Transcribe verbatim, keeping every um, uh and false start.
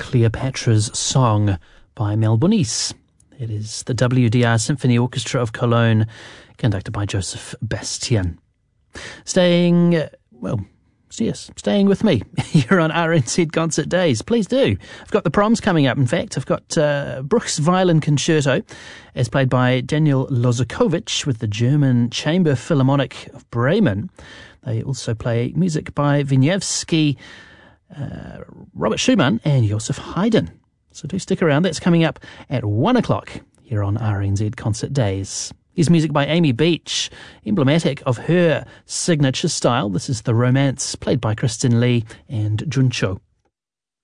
Cleopatra's Song by Mel Bonis. It is the W D R Symphony Orchestra of Cologne, conducted by Joseph Bastian. Staying, well, yes, staying with me here on R N Z Concert Days. Please do. I've got the proms coming up. In fact, I've got uh, Bruch's Violin Concerto, as played by Daniel Lozakovich with the German Chamber Philharmonic of Bremen. They also play music by Wieniawski, uh, Robert Schumann and Joseph Haydn. So do stick around. That's coming up at one o'clock here on R N Z Concert Days. Here's music by Amy Beach, emblematic of her signature style. This is The Romance, played by Kristen Lee and Juncho.